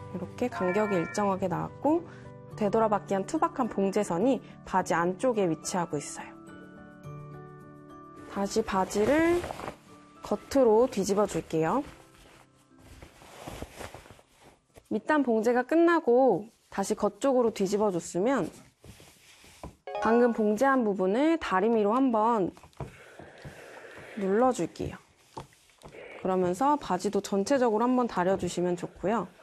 이렇게 간격이 일정하게 나왔고 되돌아받기 한 투박한 봉제선이 바지 안쪽에 위치하고 있어요. 다시 바지를 겉으로 뒤집어 줄게요. 밑단 봉제가 끝나고 다시 겉쪽으로 뒤집어 줬으면 방금 봉제한 부분을 다리미로 한번 눌러줄게요. 그러면서 바지도 전체적으로 한번 다려주시면 좋고요.